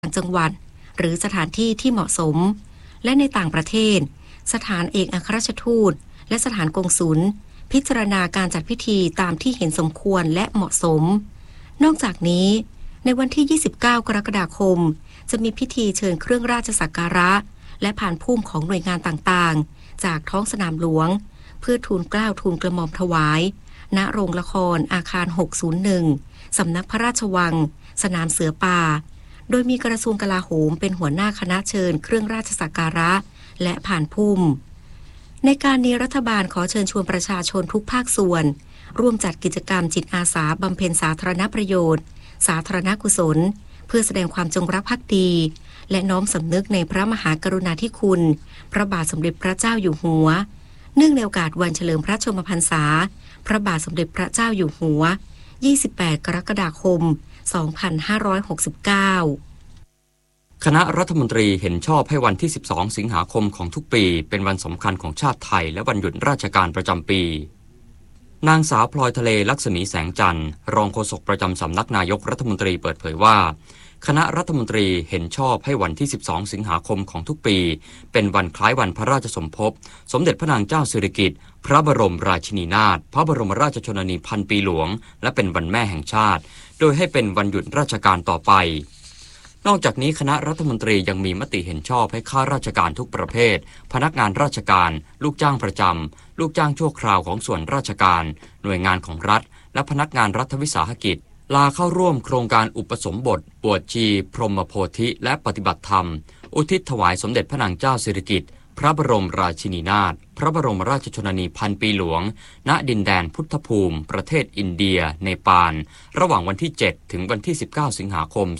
ต่างจังหวัดหรือสถานที่ที่เหมาะสมและในต่างประเทศสถานเอกอัครราชทูตและสถานกงสุลพิจารณาการจัดพิธีตามที่เห็นสมควรและเหมาะสมนอกจากนี้ในวันที่ 29 กรกฎาคมจะมีพิธีเชิญเครื่องราชสักการะและผ่านพุ่มของหน่วยงานต่างๆจากท้องสนามหลวงเพื่อทูลเกล้าทูลกระหม่อมถวายณโรงละครอาคาร 601 สำนักพระราชวังสนามเสือป่าโดยมีกระทรวงกลาโหมเป็นหัวหน้าคณะเชิญเครื่องราชสักการะและผ่านพุ่มในการนี้รัฐบาลขอเชิญชวนประชาชนทุกภาคส่วนร่วมจัดกิจกรรมจิตอาสาบำเพ็ญสาธารณประโยชน์สาธารณกุศลเพื่อแสดงความจงรักภักดีและน้อมสำนึกในพระมหากรุณาธิคุณพระบาทสมเด็จพระเจ้าอยู่หัวเนื่องในโอกาสวันเฉลิมพระชนมพรรษาพระบาทสมเด็จพระเจ้าอยู่หัว28 กรกฎาคม 2569 คณะรัฐมนตรีเห็นชอบให้วันที่ 12 สิงหาคมของทุกปีเป็นวันสำคัญของชาติไทยและวันหยุดราชการประจำปีนางสาวพลอยทะเลลักษมีแสงจันทร์รองโฆษกประจำสำนักนายกรัฐมนตรีเปิดเผยว่าคณะรัฐมนตรีเห็นชอบให้วันที่ 12 สิงหาคมของทุกปีเป็นวันคล้ายวันพระราชสมภพสมเด็จพระนางเจ้าสิริกิติ์พระบรมราชินีนาถพระบรมราชชนนีพันปีหลวงและเป็นวันแม่แห่งชาติโดยให้เป็นวันหยุดราชการต่อไปนอกจากนี้คณะรัฐมนตรียังมีมติเห็นชอบให้ข้าราชการทุกประเภทพนักงานราชการลูกจ้างประจำลูกจ้างชั่วคราวของส่วนราชการหน่วยงานของรัฐและพนักงานรัฐวิสาหกิจลาเข้าร่วมโครงการอุปสมบทบวชชีพรหมโพธิและปฏิบัติธรรมอุทิศถวายสมเด็จพระนางเจ้าสิริกิติ์พระบรมราชินีนาถพระบรมราชชนนีพันปีหลวงณดินแดนพุทธภูมิประเทศอินเดียเนปาลระหว่างวันที่ 7 ถึงวันที่ 19 สิงหาคม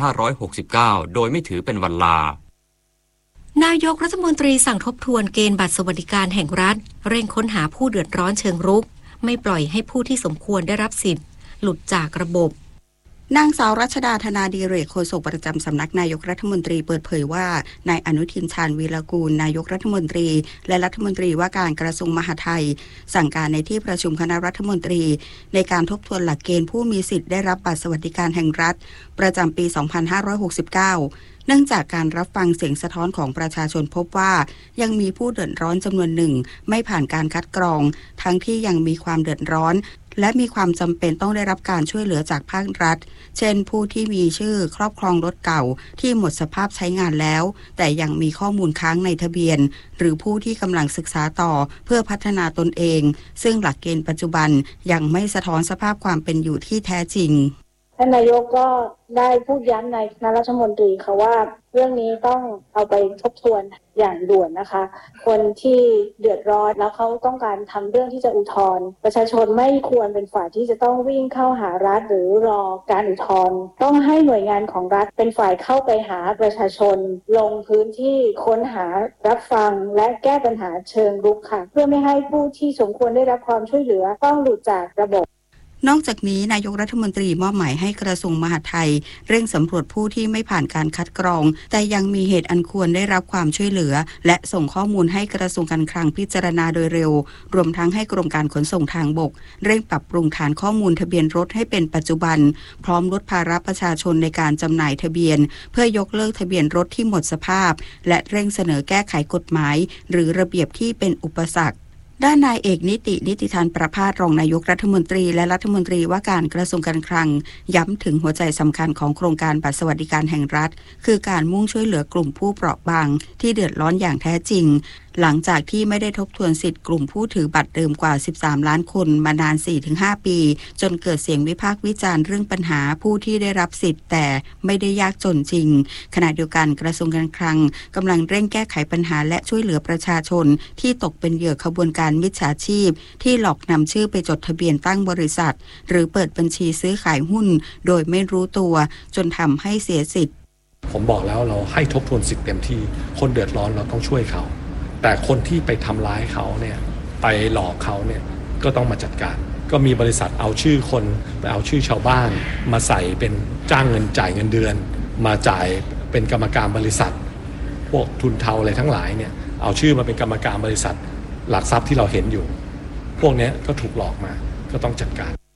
2569 โดยไม่ถือเป็นวันลานายกรัฐมนตรีสั่งทบทวนเกณฑ์บัตรสวัสดิการแห่งรัฐเร่งค้นหาผู้เดือดร้อนเชิงรุกไม่ปล่อยให้ผู้ที่สมควรได้รับสิทธิ์หลุดจากระบบนางสาวรัชดาธนาดิเรกโฆษกประจำสำนักนายกรัฐมนตรีเปิดเผยว่านายอนุทินชาญวีรกูลนายกรัฐมนตรีและรัฐมนตรีว่าการกระทรวงมหาดไทยสั่งการในที่ประชุมคณะรัฐมนตรีในการทบทวนหลักเกณฑ์ผู้มีสิทธิ์ได้รับบัตรสวัสดิการแห่งรัฐประจำปี 2569 เนื่องจากการรับฟังเสียงสะท้อนของประชาชนพบว่ายังมีผู้เดือดร้อนจำนวนหนึ่งไม่ผ่านการคัดกรองทั้งที่ยังมีความเดือดร้อนและมีความจำเป็นต้องได้รับการช่วยเหลือจากภาครัฐเช่นผู้ที่มีชื่อครอบครองรถเก่าที่หมดสภาพใช้งานแล้วแต่ยังมีข้อมูลค้างในทะเบียนหรือผู้ที่กำลังศึกษาต่อเพื่อพัฒนาตนเองซึ่งหลักเกณฑ์ปัจจุบันยังไม่สะท้อนสภาพความเป็นอยู่ที่แท้จริงท่านนายกก็ได้พูดย้ำในคณะรัฐมนตรีค่ะว่าเรื่องนี้ต้องเอาไปทบทวนอย่างด่วนนะคะคนที่เดือดร้อนแล้วเขาต้องการทำเรื่องที่จะอุทธรณ์ประชาชนไม่ควรเป็นฝ่ายที่จะต้องวิ่งเข้าหารัฐหรือรอการอุทธรณ์ต้องให้หน่วยงานของรัฐเป็นฝ่ายเข้าไปหาประชาชนลงพื้นที่ค้นหารับฟังและแก้ปัญหาเชิงรุกค่ะเพื่อไม่ให้ผู้ที่สมควรได้รับความช่วยเหลือต้องหลุดจากระบบนอกจากนี้นายกรัฐมนตรีมอบหมายให้กระทรวงมหาดไทยเร่งสำรวจผู้ที่ไม่ผ่านการคัดกรองแต่ยังมีเหตุอันควรได้รับความช่วยเหลือและส่งข้อมูลให้กระทรวงการคลังพิจารณาโดยเร็วรวมทั้งให้กรมการขนส่งทางบกเร่งปรับปรุงฐานข้อมูลทะเบียนรถให้เป็นปัจจุบันพร้อมลดภาระประชาชนในการจำหน่ายทะเบียนเพื่อยกเลิกทะเบียนรถที่หมดสภาพและเร่งเสนอแก้ไขกฎหมายหรือระเบียบที่เป็นอุปสรรคด้านนายเอกนิติธานประภาสรองนายกรัฐมนตรีและรัฐมนตรีว่าการกระทรวงการคลังย้ำถึงหัวใจสำคัญของโครงการบัตรสวัสดิการแห่งรัฐคือการมุ่งช่วยเหลือกลุ่มผู้เปราะบางที่เดือดร้อนอย่างแท้จริงหลังจากที่ไม่ได้ทบทวนสิทธิ์กลุ่มผู้ถือบัตรเดิมกว่า13ล้านคนมานาน 4-5 ปีจนเกิดเสียงวิพากษ์วิจารณ์เรื่องปัญหาผู้ที่ได้รับสิทธิ์แต่ไม่ได้ยากจนจริงขณะเดียวกันกระทรวงการคลังกำลังเร่งแก้ไขปัญหาและช่วยเหลือประชาชนที่ตกเป็นเหยื่อขบวนการมิจฉาชีพที่หลอกนำชื่อไปจดทะเบียนตั้งบริษัทหรือเปิดบัญชีซื้อขายหุ้นโดยไม่รู้ตัวจนทำให้เสียสิทธิ์ผมบอกแล้วเราให้ทบทวนสิทธิ์เต็มที่คนเดือดร้อนเราต้องช่วยเขาแต่คนที่ไปทำร้ายเขาเนี่ยไปหลอกเขาเนี่ยก็ต้องมาจัดการก็มีบริษัทเอาชื่อคนไปเอาชื่อชาวบ้านมาใส่เป็นจ้างเงินจ่ายเงินเดือนมาจ่ายเป็นกรรมการบริษัทพวกทุนเทาอะไรทั้งหลายเนี่ยเอาชื่อมาเป็นกรรมการบริษัทหลักทรัพย์ที่เราเห็นอยู่พวกนี้ก็ถูกหลอกมาก็ต้องจัดการ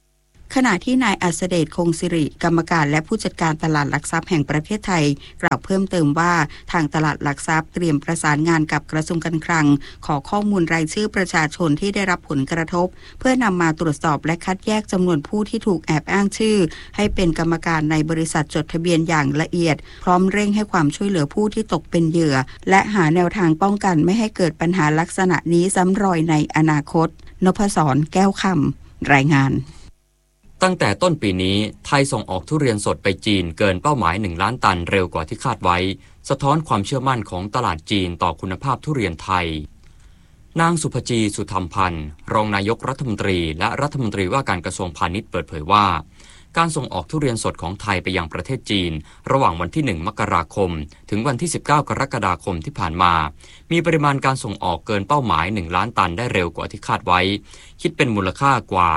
ขณะที่นายอัศเดชคงสิริกรรมการและผู้จัดการตลาดหลักทรัพย์แห่งประเทศไทยกล่าวเพิ่มเติมว่าทางตลาดหลักทรัพย์เตรียมประสานงานกับกระทรวงการคลังขอข้อมูลรายชื่อประชาชนที่ได้รับผลกระทบเพื่อนำมาตรวจสอบและคัดแยกจำนวนผู้ที่ถูกแอบอ้างชื่อให้เป็นกรรมการในบริษัทจดทะเบียนอย่างละเอียดพร้อมเร่งให้ความช่วยเหลือผู้ที่ตกเป็นเหยื่อและหาแนวทางป้องกันไม่ให้เกิดปัญหาลักษณะนี้ซ้ำรอยในอนาคตนพศร แก้วคำรายงานตั้งแต่ต้นปีนี้ไทยส่งออกทุเรียนสดไปจีนเกินเป้าหมาย1 ล้านตันเร็วกว่าที่คาดไว้สะท้อนความเชื่อมั่นของตลาดจีนต่อคุณภาพทุเรียนไทยนางสุภจีสุธรรมพันธ์รองนายกรัฐมนตรีและรัฐมนตรีว่าการกระทรวงพาณิชย์เปิดเผยว่าการส่งออกทุเรียนสดของไทยไปยังประเทศจีนระหว่างวันที่1 มกราคมถึงวันที่19 กรกฎาคมที่ผ่านมามีปริมาณการส่งออกเกินเป้าหมาย1 ล้านตันได้เร็วกว่าที่คาดไว้คิดเป็นมูลค่ากว่า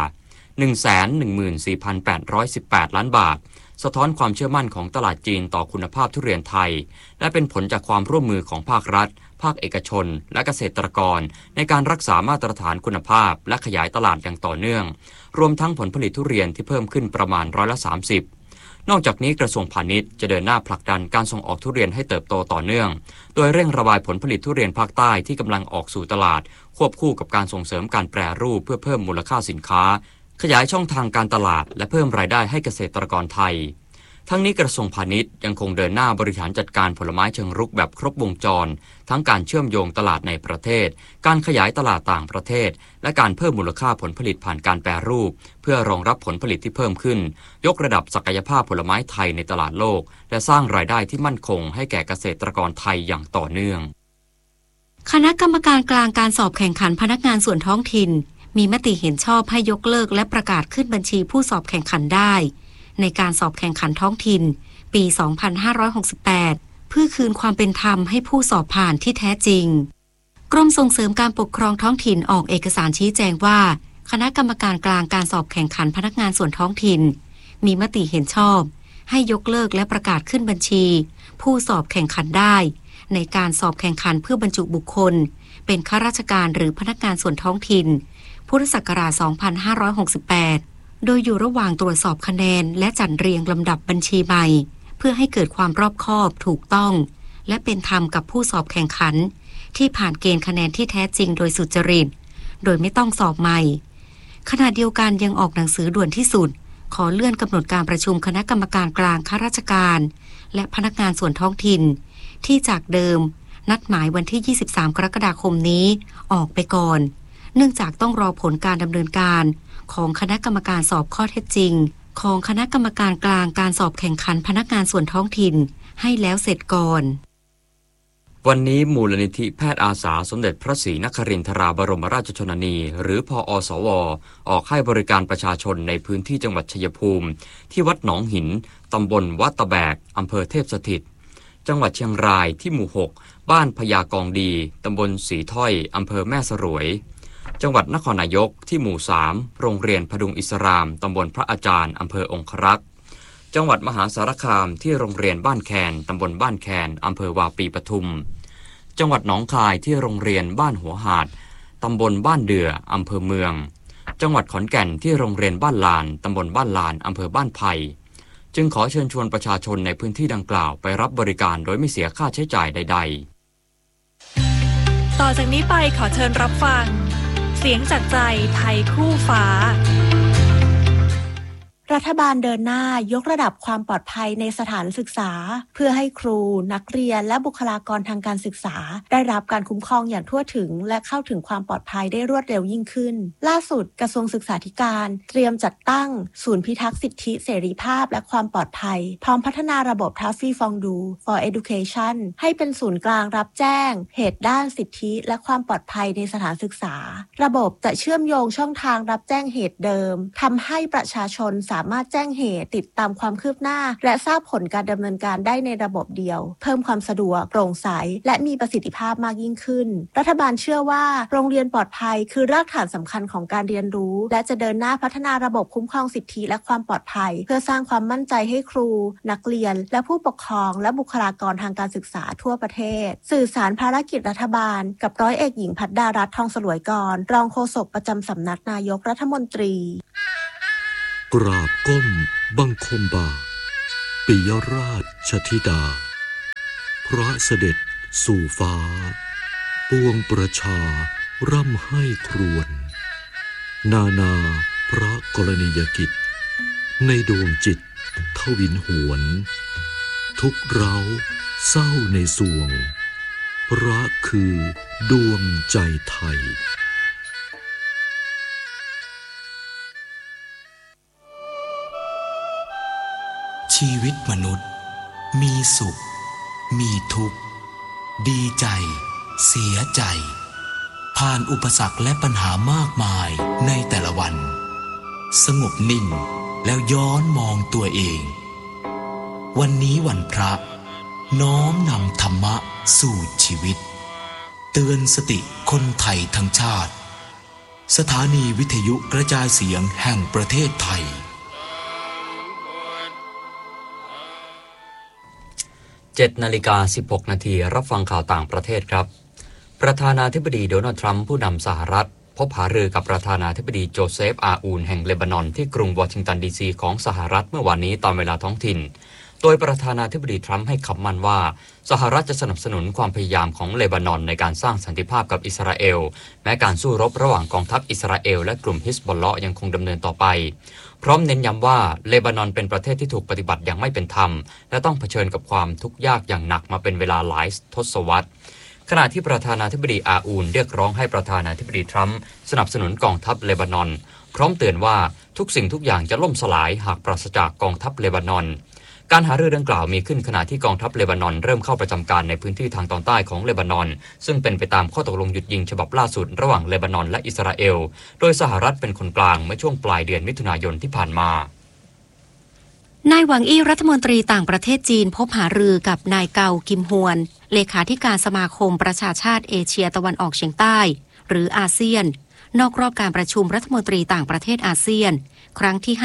114,818 ล้านบาทสะท้อนความเชื่อมั่นของตลาดจีนต่อคุณภาพทุเรียนไทยและเป็นผลจากความร่วมมือของภาครัฐภาคเอกชนและเกษตรกรในการรักษามาตรฐานคุณภาพและขยายตลาดอย่างต่อเนื่องรวมทั้งผลผลิตทุเรียนที่เพิ่มขึ้นประมาณ30%นอกจากนี้กระทรวงพาณิชย์จะเดินหน้าผลักดันการส่งออกทุเรียนให้เติบโตต่อเนื่องโดยเร่งระบายผลผลิตทุเรียนภาคใต้ที่กำลังออกสู่ตลาดควบคู่กับการส่งเสริมการแปรรูปเพื่อเพิ่มมูลค่าสินค้าขยายช่องทางการตลาดและเพิ่มรายได้ให้เกษตรกรไทยทั้งนี้กระทรวงพาณิชย์ยังคงเดินหน้าบริหารจัดการผลไม้เชิงรุกแบบครบวงจรทั้งการเชื่อมโยงตลาดในประเทศการขยายตลาดต่างประเทศและการเพิ่มมูลค่าผลผลิตผ่านการแปรรูปเพื่อรองรับผลผลิตที่เพิ่มขึ้นยกระดับศักยภาพผลไม้ไทยในตลาดโลกและสร้างรายได้ที่มั่นคงให้แก่เกษตรกรไทยอย่างต่อเนื่องคณะกรรมการกลางการสอบแข่งขันพนักงานส่วนท้องถิ่นมีมติเห็นชอบให้ยกเลิกและประกาศขึ้นบัญชีผู้สอบแข่งขันได้ในการสอบแข่งขันท้องถิ่นปี 2568 เพื่อคืนความเป็นธรรมให้ผู้สอบผ่านที่แท้จริงกรมส่งเสริมการปกครองท้องถิ่นออกเอกสารชี้แจงว่าคณะกรรมการกลางการสอบแข่งขันพนักงานส่วนท้องถิ่นมีมติเห็นชอบให้ยกเลิกและประกาศขึ้นบัญชีผู้สอบแข่งขันได้ในการสอบแข่งขันเพื่อบรรจุบุคคลเป็นข้าราชการหรือพนักงานส่วนท้องถิ่นพุทธศักราช 2568 โดยอยู่ระหว่างตรวจสอบคะแนนและจัดเรียงลำดับบัญชีใหม่เพื่อให้เกิดความรอบคอบถูกต้องและเป็นธรรมกับผู้สอบแข่งขันที่ผ่านเกณฑ์คะแนนที่แท้จริงโดยสุจริตโดยไม่ต้องสอบใหม่ขณะเดียวกันยังออกหนังสือด่วนที่สุดขอเลื่อนกำหนดการประชุมคณะกรรมการกลางข้าราชการและพนักงานส่วนท้องถิ่นที่จากเดิมนัดหมายวันที่ 23 กรกฎาคมนี้ออกไปก่อนเนื่องจากต้องรอผลการดำเนินการของคณะกรรมการสอบข้อเท็จจริงของคณะกรรมการกลางการสอบแข่งขันพนักงานส่วนท้องถิ่นให้แล้วเสร็จก่อนวันนี้มูลนิธิแพทย์อาสาสมเด็จพระศรีนครินทราบรมราชชนนีหรือพอสว.ออกให้บริการประชาชนในพื้นที่จังหวัดชัยภูมิที่วัดหนองหินตำบลวัดตะแบกอำเภอเทพสถิตจังหวัดเชียงรายที่หมู่ 6บ้านพญากองดีตำบลสีถ้อยอำเภอแม่สรวยจังหวัดนครนายกที่หมู่ 3โรงเรียนพดุงอิสรามตำบลพระอาจารย์อำเภอองครักษ์จังหวัดมหาสารคามที่โรงเรียนบ้านแคนตำบลบ้านแคนอำเภอวาปีปทุมจังหวัดหนองคายที่โรงเรียนบ้านหัวหาดตำบลบ้านเดืออำเภอเมืองจังหวัดขอนแก่นที่โรงเรียนบ้านลานตำบลบ้านลานอำเภอบ้านไผ่จึงขอเชิญชวนประชาชนในพื้นที่ดังกล่าวไปรับบริการโดยไม่เสียค่าใช้จ่ายใดๆต่อจากนี้ไปขอเชิญรับฟังเสียงจากใจไทยคู่ฟ้ารัฐบาลเดินหน้ายกระดับความปลอดภัยในสถานศึกษาเพื่อให้ครูนักเรียนและบุคลากรทางการศึกษาได้รับการคุ้มครองอย่างทั่วถึงและเข้าถึงความปลอดภัยได้รวดเร็วยิ่งขึ้นล่าสุดกระทรวงศึกษาธิการเตรียมจัดตั้งศูนย์พิทักษ์สิทธิเสรีภาพและความปลอดภัยพร้อมพัฒนาระบบ Taffy Fondue for Education ให้เป็นศูนย์กลางรับแจ้งเหตุด้านสิทธิและความปลอดภัยในสถานศึกษาระบบจะเชื่อมโยงช่องทางรับแจ้งเหตุเดิมทำให้ประชาชนสามารถแจ้งเหตุติดตามความคืบหน้าและทราบผลการดำเนินการได้ในระบบเดียวเพิ่มความสะดวกโปร่งใสและมีประสิทธิภาพมากยิ่งขึ้นรัฐบาลเชื่อว่าโรงเรียนปลอดภัยคือรากฐานสำคัญของการเรียนรู้และจะเดินหน้าพัฒนาระบบคุ้มครองสิทธิและความปลอดภัยเพื่อสร้างความมั่นใจให้ครูนักเรียนและผู้ปกครองและบุคลากรทางการศึกษาทั่วประเทศสื่อสารภารกิจรัฐบาลกับร้อยเอกหญิงภัทรดารัตน์ทองสลวยกรรองโฆษกประจำสำนักนายกรัฐมนตรีกราบก้มบังคมบาทปิยราชธิดาพระเสด็จสู่ฟ้าปวงประชาร่ำให้ครวญนานาพระกรณียกิจในดวงจิตทวินหวนทุกเร้าเศร้าในสวงพระคือดวงใจไทยชีวิตมนุษย์มีสุขมีทุกข์ดีใจเสียใจผ่านอุปสรรคและปัญหามากมายในแต่ละวันสงบนิ่งแล้วย้อนมองตัวเองวันนี้วันพระน้อมนำธรรมะสู่ชีวิตเตือนสติคนไทยทั้งชาติสถานีวิทยุกระจายเสียงแห่งประเทศไทย 7:16 น.รับฟังข่าวต่างประเทศครับประธานาธิบดีโดนัลด์ทรัมป์ผู้นำสหรัฐพบหารือกับประธานาธิบดีโจเซฟอาอูนแห่งเลบานอนที่กรุงวอชิงตันดีซีของสหรัฐเมื่อวานนี้ตามเวลาท้องถิ่นโดยประธานาธิบดีทรัมป์ให้คำมั่นว่าสหรัฐจะสนับสนุนความพยายามของเลบานอนในการสร้างสันติภาพกับอิสราเอลแม้การสู้รบระหว่างกองทัพอิสราเอลและกลุ่มฮิซบอลเลาะห์ยังคงดำเนินต่อไปพร้อมเน้นย้ำว่าเลบานอนเป็นประเทศที่ถูกปฏิบัติอย่างไม่เป็นธรรมและต้องเผชิญกับความทุกข์ยากอย่างหนักมาเป็นเวลาหลายทศวรรษขณะที่ประธานาธิบดีอาอูนเรียกร้องให้ประธานาธิบดีทรัมป์สนับสนุนกองทัพเลบานอนพร้อมเตือนว่าทุกสิ่งทุกอย่างจะล่มสลายหากปราศจากกองทัพเลบานอนการหารือดังกล่าวมีขึ้นขณะที่กองทัพเลบานอนเริ่มเข้าประจำการในพื้นที่ทางตอนใต้ของเลบานอนซึ่งเป็นไปตามข้อตกลงหยุดยิงฉบับล่าสุดระหว่างเลบานอนและอิสราเอลโดยสหรัฐเป็นคนกลางเมื่อช่วงปลายเดือนมิถุนายนที่ผ่านมานายหวังอี้รัฐมนตรีต่างประเทศจีนพบหารือกับนายเกากิมฮวนเลขาธิการสมาคมประชาชาติเอเชียตะวันออกเฉียงใต้หรืออาเซียนนอกรอบการประชุมรัฐมนตรีต่างประเทศอาเซียนครั้งที่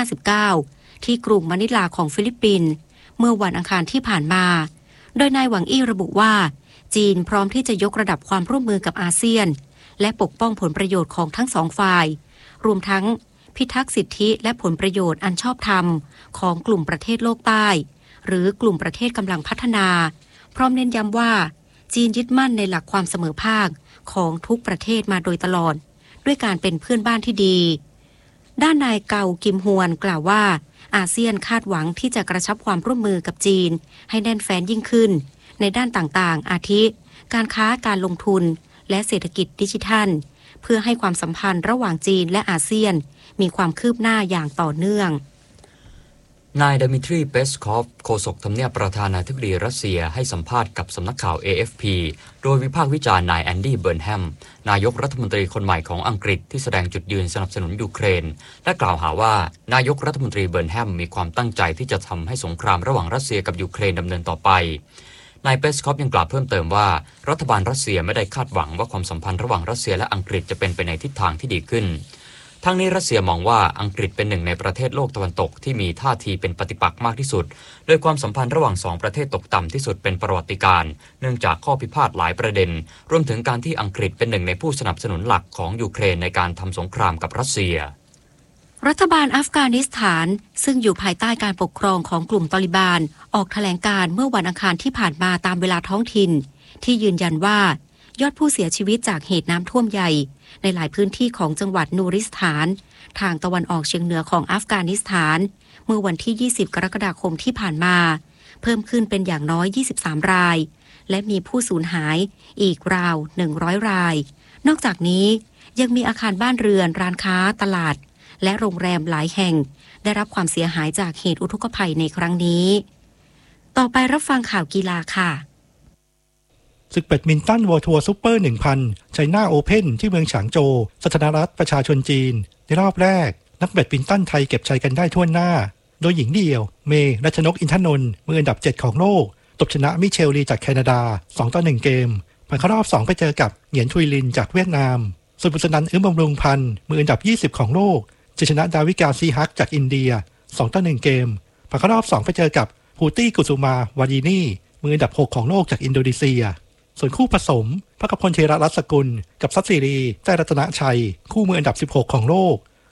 59ที่กรุงมะนิลาของฟิลิปปินส์เมื่อวันอังคารที่ผ่านมาโดยนายหวังอี้ระบุว่าจีนพร้อมที่จะยกระดับความร่วมมือกับอาเซียนและปกป้องผลประโยชน์ของทั้งสองฝ่ายรวมทั้งพิทักษ์สิทธิและผลประโยชน์อันชอบธรรมของกลุ่มประเทศโลกใต้หรือกลุ่มประเทศกำลังพัฒนาพร้อมเน้นย้ำว่าจีนยึดมั่นในหลักความเสมอภาคของทุกประเทศมาโดยตลอดด้วยการเป็นเพื่อนบ้านที่ดีด้านนายเกากิมฮวนกล่าวว่าอาเซียนคาดหวังที่จะกระชับความร่วมมือกับจีนให้แน่นแฟ้นยิ่งขึ้นในด้านต่างๆอาทิการค้าการลงทุนและเศรษฐกิจดิจิทัลเพื่อให้ความสัมพันธ์ระหว่างจีนและอาเซียนมีความคืบหน้าอย่างต่อเนื่องนายดมิทรีเปสคอฟโฆษกทำเนียบประธานาธิบดีรัสเซียให้สัมภาษณ์กับสำนักข่าว AFP โดยวิพากษ์วิจารณ์นายแอนดี้เบิร์นแฮมนายกรัฐมนตรีคนใหม่ของอังกฤษที่แสดงจุดยืนสนับสนุนยูเครนและกล่าวหาว่านายกรัฐมนตรีเบิร์นแฮมมีความตั้งใจที่จะทำให้สงครามระหว่างรัสเซียกับยูเครนดำเนินต่อไปนายเปสคอฟยังกล่าวเพิ่มเติมว่ารัฐบาลรัสเซียไม่ได้คาดหวังว่าความสัมพันธ์ระหว่างรัสเซียและอังกฤษจะเป็นไปในทิศทางที่ดีขึ้นทั้งนี้รัสเซียมองว่าอังกฤษเป็นหนึ่งในประเทศโลกตะวันตกที่มีท่าทีเป็นปฏิปักษ์มากที่สุดโดยความสัมพันธ์ระหว่างสองประเทศตกต่ำที่สุดเป็นประวัติการณ์เนื่องจากข้อพิพาทหลายประเด็นรวมถึงการที่อังกฤษเป็นหนึ่งในผู้สนับสนุนหลักของยูเครนในการทำสงครามกับรัสเซียรัฐบาลอัฟกานิสถานซึ่งอยู่ภายใต้การปกครองของกลุ่มตอลิบานออกแถลงการณ์เมื่อวันอังคารที่ผ่านมาตามเวลาท้องถิ่นที่ยืนยันว่ายอดผู้เสียชีวิตจากเหตุน้ำท่วมใหญ่ในหลายพื้นที่ของจังหวัดนูริสถานทางตะวันออกเฉียงเหนือของอัฟกานิสถานเมื่อวันที่20กรกฎาคมที่ผ่านมาเพิ่มขึ้นเป็นอย่างน้อย23รายและมีผู้สูญหายอีกราว100รายนอกจากนี้ยังมีอาคารบ้านเรือนร้านค้าตลาดและโรงแรมหลายแห่งได้รับความเสียหายจากเหตุอุทกภัยในครั้งนี้ต่อไปรับฟังข่าวกีฬาค่ะศึกแบดมินตันเวิลด์ทัวร์ซุปเปอร์ 1,000 ไชน่าโอเพ่นที่เมืองฉางโจวสาธารณรัฐประชาชนจีนในรอบแรกนักแบดมินตันไทยเก็บชัยกันได้ทั่วหน้าโดยหญิงเดี่ยวเมย์รัชนกอินทนนท์มืออันดับ7ของโลกตบชนะมิเชลลีจากแคนาดา 2-1 เกมผ่านเข้ารอบ2ไปเจอกับเหงียนชุยลินจากเวียดนามส่วนบุษนันท์อึ้มบำรุงพันธ์มืออันดับ20ของโลกจะชนะดาวิกาซีฮักจากอินเดีย 2-1 เกมผ่านเข้ารอบ2ไปเจอกับฮูตี้กุสุมาวาดีนีมืออันดับ6ของโลกจากอินโดนีเซียส่วนคู่ผสมภคพล เทระรัตน์สกุลกับซัตสิรีแจ้รัตนชัยคู่มืออันดับ16ของโลกต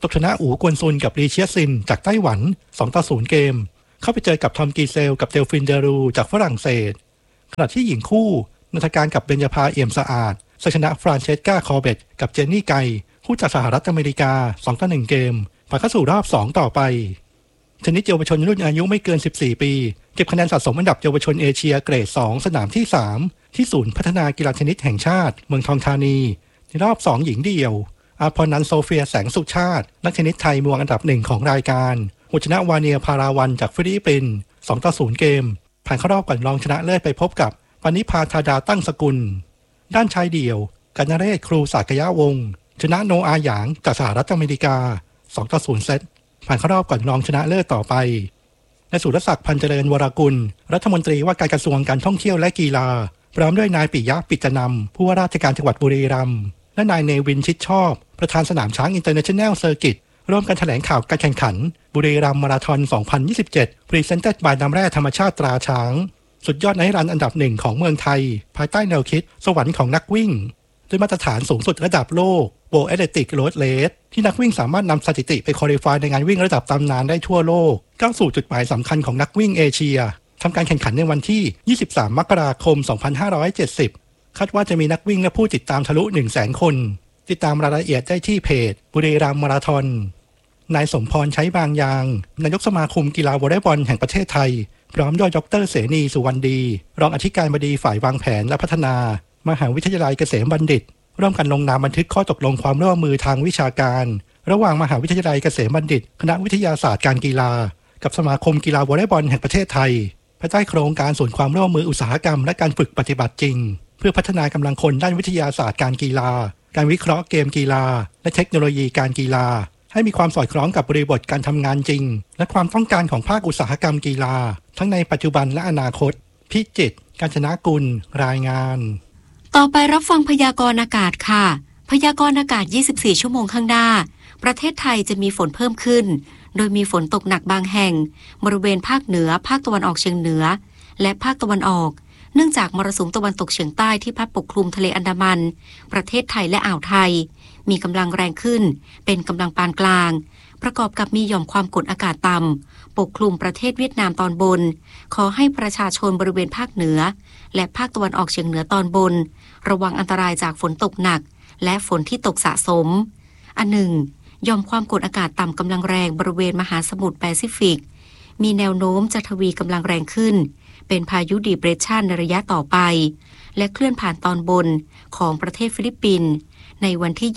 บชนะอู๋กวนซุนกับลีเชียซินจากไต้หวัน 2-0 เกมเข้าไปเจอกับทอมกีเซลกับเดลฟินเดรูจากฝรั่งเศสขณะที่หญิงคู่นัฐการกับเบญญาภาเอี่ยมสะอาดชนะฟรานเชสกาคอร์เบตกับเจนนี่ไกคู่จากสหรัฐอเมริกา 2-1 เกมผ่านเข้าสู่รอบ 2 ต่อไปเทนนิสเยาวชนรุ่นอายุไม่เกิน 14 ปีเก็บคะแนนสะสมอันดับเยาวชนเอเชียเกรด 2 สนามที่ 3 ที่ศูนย์พัฒนากีฬาเทนนิสแห่งชาติเมืองทองธานีในรอบ 2 หญิงเดี่ยวอาพรนันท์โซเฟียแสงสุชาตินักเทนนิสไทยมือวางอันดับ 1 ของรายการชนะวาเนียพาราวันจากฟิลิปปินส์ 2-0 เกมผ่านเข้ารอบก่อนรองชนะเลิศไปพบกับปณิพาธาดาตั้งสกุลด้านชายเดี่ยวกนเรศครูศาสกยะวงศ์ชนะโนอาหยางจากสหรัฐอเมริกา 2-0 เซตผ่านเข้ารอบก่อนรองชนะเลิศต่อไปนายสุรศักดิ์พันเจริญวรกุลรัฐมนตรีว่าการกระทรวงการท่องเที่ยวและกีฬาพร้อมด้วยนายปิยะปิจนำผู้ว่าราชการจังหวัดบุรีรัมย์และนายเนวินชิดชอบประธานสนามช้างอินเตอร์เนชั่นแนลเซอร์กิตร่วมกันแถลงข่าวการแข่งขันบุรีรัมย์มาราธอน 2027 Presented by น้ำแร่ธรรมชาติตราช้างสุดยอดไนท์รันอันดับ 1 ของเมืองไทยภายใต้แนวคิดสวรรค์ของนักวิ่งด้วยมาตรฐานสูงสุดระดับโลก World Athletic Road Race ที่นักวิ่งสามารถนำสถิติไปควอลิฟายในงานวิ่งระดับตำนานได้ทั่วโลกก้าวสู่จุดหมายสำคัญของนักวิ่งเอเชียทำการแข่งขันในวันที่ 23 มกราคม 2570 คาดว่าจะมีนักวิ่งและผู้ติดตามทะลุ 100,000 คนติดตามรายละเอียดได้ที่เพจบุรีรัมย์มาราธอนนายสมพรใช้บางยางนายกสมาคมกีฬาวอลเลย์บอลแห่งประเทศไทยพร้อมด้วยดร.เสนีสุวรรณดีรองอธิการบดีฝ่ายวางแผนและพัฒนามหาวิทยาลัยเกษมบัณฑิตร่วมกันลงนามบันทึกข้อตกลงความร่วมมือทางวิชาการระหว่างมหาวิทยาลัยเกษมบัณฑิตคณะวิทยาศาสตร์การกีฬากับสมาคมกีฬาวอลเลย์บอลแห่งประเทศไทยภายใต้โครงการศูนย์ความร่วมมืออุตสาหกรรมและการฝึกปฏิบัติจริงเพื่อพัฒนากำลังคนด้านวิทยาศาสตร์การกีฬาการวิเคราะห์เกมกีฬาและเทคโนโลยีการกีฬาให้มีความสอดคล้องกับบริบทการทำงานจริงและความต้องการของภาคอุตสาหกรรมกีฬาทั้งในปัจจุบันและอนาคตพิจิตร กาญจนกุลรายงานต่อไปรับฟังพยากรณ์อากาศค่ะพยากรณ์อากาศ24ชั่วโมงข้างหน้าประเทศไทยจะมีฝนเพิ่มขึ้นโดยมีฝนตกหนักบางแห่งบริเวณภาคเหนือภาคตะวันออกเฉียงเหนือและภาคตะวันออกเนื่องจากมรสุมตะวันตกเฉียงใต้ที่พัดปกคลุมทะเลอันดามันประเทศไทยและอ่าวไทยมีกำลังแรงขึ้นเป็นกำลังปานกลางประกอบกับมีหย่อมความกดอากาศต่ำปกคลุมประเทศเวียดนามตอนบนขอให้ประชาชนบริเวณภาคเหนือและภาคตะวันออกเฉียงเหนือตอนบนระวังอันตรายจากฝนตกหนักและฝนที่ตกสะสมอันหนึ่งหย่อมความกดอากาศต่ำกำลังแรงบริเวณมหาสมุทรแปซิฟิกมีแนวโน้มจะทวีกำลังแรงขึ้นเป็นพายุดีเปรสชันในระยะต่อไปและเคลื่อนผ่านตอนบนของประเทศฟิลิปปินส์ในวันที่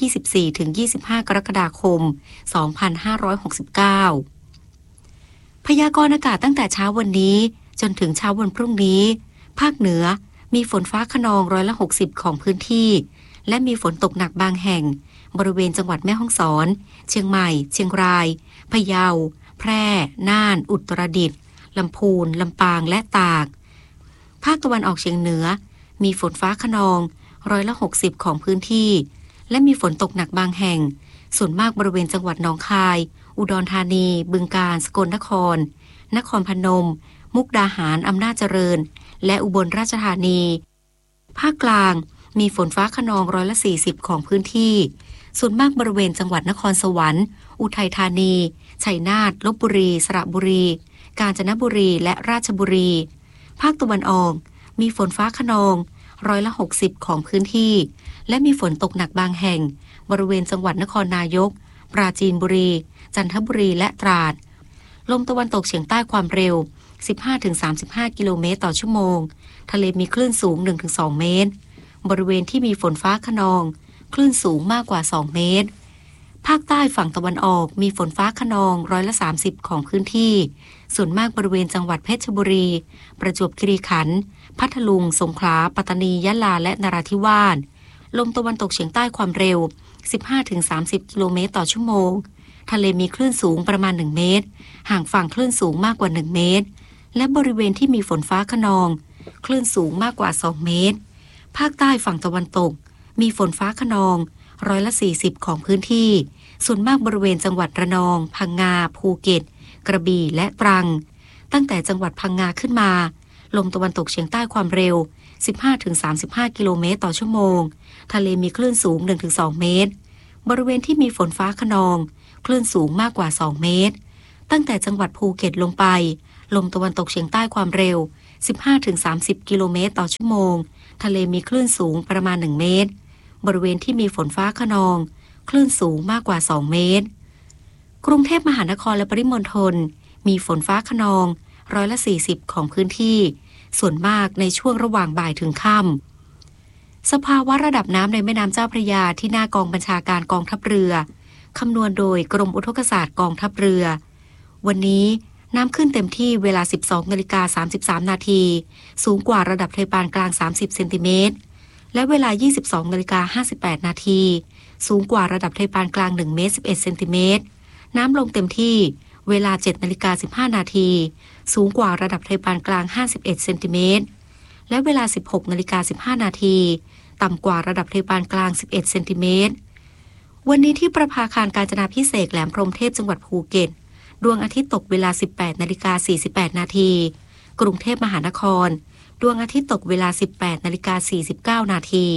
24-25 กรกฎาคม 2569 พยากรณ์อากาศตั้งแต่เช้าวันนี้จนถึงเช้าวันพรุ่งนี้ภาคเหนือมีฝนฟ้าคะนอง60%ของพื้นที่และมีฝนตกหนักบางแห่งบริเวณจังหวัดแม่ฮ่องสอนเชียงใหม่เชียงรายพะเยาแพร่น่านอุตรดิตถ์ลำพูนลำปางและตากภาคตะวันออกเฉียงเหนือมีฝนฟ้าคะนอง60%ของพื้นที่และมีฝนตกหนักบางแห่งส่วนมากบริเวณจังหวัดหนองคายอุดรธานีบึงกาฬสกลนครนครพนมมุกดาหารอำนาจเจริญและอุบลราชธานีภาคกลางมีฝนฟ้าคะนอง40%ของพื้นที่ส่วนมากบริเวณจังหวัดนครสวรรค์อุทัยธานีชัยนาทลพบุรีสระบุรีกาญจนบุรีและราชบุรีภาคตะวันออกมีฝนฟ้าคะนอง60%ของพื้นที่และมีฝนตกหนักบางแห่งบริเวณจังหวัดนครนายกปราจีนบุรีจันทบุรีและตราดลมตะวันตกเฉียงใต้ความเร็ว 15-35 กิโลเมตรต่อชั่วโมงทะเลมีคลื่นสูง 1-2 เมตรบริเวณที่มีฝนฟ้าคะนองคลื่นสูงมากกว่า2เมตรภาคใต้ฝั่งตะวันออกมีฝนฟ้าคะนอง30%ของพื้นที่ส่วนมากบริเวณจังหวัดเพชรบุรีประจวบคีรีขันธ์พัทลุงสงขลาปัตตานียะลาและนราธิวาสลมตะวันตกเฉียงใต้ความเร็ว 15-30 กิโลเมตรต่อชั่วโมงทะเลมีคลื่นสูงประมาณ1เมตรห่างฝั่งคลื่นสูงมากกว่า1เมตรและบริเวณที่มีฝนฟ้าคะนองคลื่นสูงมากกว่า2เมตรภาคใต้ฝั่งตะวันตกมีฝนฟ้าคะนอง40%ของพื้นที่ส่วนมากบริเวณจังหวัดระนองพังงาภูเก็ตกระบี่และตรังตั้งแต่จังหวัดพังงาขึ้นมาลมตะวันตกเฉียงใต้ความเร็ว 15-35 กิโลเมตรต่อชั่วโมงทะเลมีคลื่นสูง 1-2 เมตรบริเวณที่มีฝนฟ้าคะนองคลื่นสูงมากกว่า2เมตรตั้งแต่จังหวัดภูเก็ตลงไปลมตะวันตกเฉียงใต้ความเร็ว 15-30 กิโลเมตรต่อชั่วโมงทะเลมีคลื่นสูงประมาณ1เมตรบริเวณที่มีฝนฟ้าคะนองคลื่นสูงมากกว่า2เมตรกรุงเทพมหานครและปริมณฑลมีฝนฟ้าคะนอง40%ของพื้นที่ส่วนมากในช่วงระหว่างบ่ายถึงค่ำสภาวะระดับน้ำในแม่น้ำเจ้าพระยาที่หน้ากองบัญชาการกองทัพเรือคำนวณโดยกรมอุทกศาสตร์กองทัพเรือวันนี้น้ำขึ้นเต็มที่เวลา 12:33 นาทีสูงกว่าระดับทะเลปานกลาง30เซนติเมตรและเวลา 22:58 นาทีสูงกว่าระดับทะเลปานกลาง1เมตร11เซนติเมตรน้ำลงเต็มที่เวลา 7:15 นาทีสูงกว่าระดับทะเลปานกลาง51เซนติเมตรและเวลา 16:15 นาทีต่ำกว่าระดับทะเลปานกลาง11เซนติเมตรวันนี้ที่ประภาคารกาญจนาภิเษกแหลมพรหมเทพจังหวัดภูเก็ตดวงอาทิตย์ตกเวลา 18:48 นาทีกรุงเทพมหานครดวงอาทิตย์ตกเวลา 18:49 นาที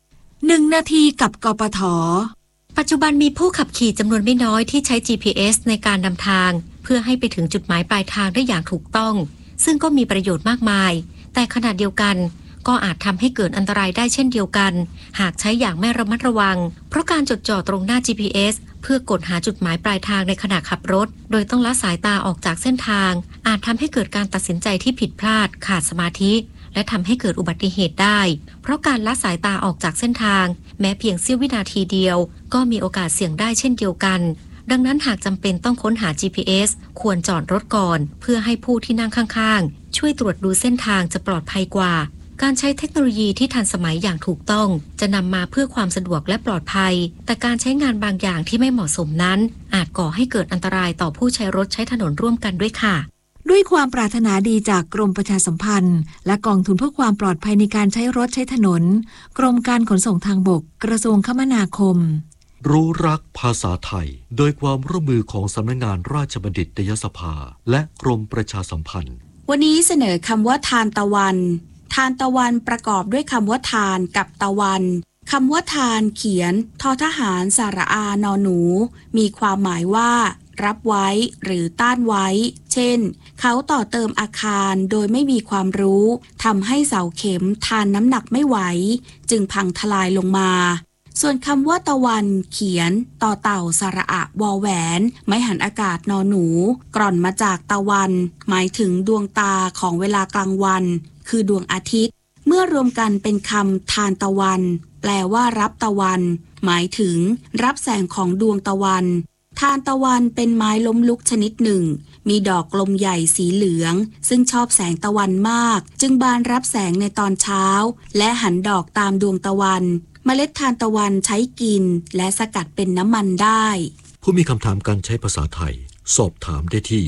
1 นาทีกับกปท. ปัจจุบันมีผู้ขับขี่จำนวนไม่น้อยที่ใช้ GPS ในการนำทางเพื่อให้ไปถึงจุดหมายปลายทางได้อย่างถูกต้องซึ่งก็มีประโยชน์มากมายแต่ขณะเดียวกันก็อาจทำให้เกิดอันตรายได้เช่นเดียวกันหากใช้อย่างไม่ระมัดระวังเพราะการจดจ่อตรงหน้า GPS เพื่อกดหาจุดหมายปลายทางในขณะขับรถโดยต้องละสายตาออกจากเส้นทางอาจทำให้เกิดการตัดสินใจที่ผิดพลาดขาดสมาธิและทำให้เกิดอุบัติเหตุได้เพราะการละสายตาออกจากเส้นทางแม้เพียงเสี้ยววินาทีเดียวก็มีโอกาสเสี่ยงได้เช่นเดียวกันดังนั้นหากจำเป็นต้องค้นหา GPS ควรจอดรถก่อนเพื่อให้ผู้ที่นั่งข้างๆช่วยตรวจดูเส้นทางจะปลอดภัยกว่าการใช้เทคโนโลยีที่ทันสมัยอย่างถูกต้องจะนำมาเพื่อความสะดวกและปลอดภัยแต่การใช้งานบางอย่างที่ไม่เหมาะสมนั้นอาจก่อให้เกิดอันตรายต่อผู้ใช้รถใช้ถนนร่วมกันด้วยค่ะด้วยความปรารถนาดีจากกรมประชาสัมพันธ์และกองทุนเพื่อความปลอดภัยในการใช้รถใช้ถนนกรมการขนส่งทางบกกระทรวงคมนาคมรู้รักภาษาไทยโดยความร่วมมือของสำนักงานราชบัณฑิตยสภาและกรมประชาสัมพันธ์วันนี้เสนอคำว่าทานตะวันทานตะวันประกอบด้วยคำว่าทานกับตะวันคำว่าทานเขียนททหารสระอานอหนูมีความหมายว่ารับไว้หรือต้านไว้เช่นเขาต่อเติมอาคารโดยไม่มีความรู้ทำให้เสาเข็มทานน้ำหนักไม่ไหวจึงพังทลายลงมาส่วนคำว่าตะวันเขียนต่อเต่าสระอะวอแหวนไม้หันอากาศนอหนูกร่อนมาจากตะวันหมายถึงดวงตาของเวลากลางวันคือดวงอาทิตย์เมื่อรวมกันเป็นคำทานตะวันแปลว่ารับตะวันหมายถึงรับแสงของดวงตะวันทานตะวันเป็นไม้ล้มลุกชนิดหนึ่งมีดอกกลมใหญ่สีเหลืองซึ่งชอบแสงตะวันมากจึงบานรับแสงในตอนเช้าและหันดอกตามดวงตะวันเมล็ดทานตะวันใช้กินและสกัดเป็นน้ำมันได้ผู้มีคำถามการใช้ภาษาไทยสอบถามได้ที่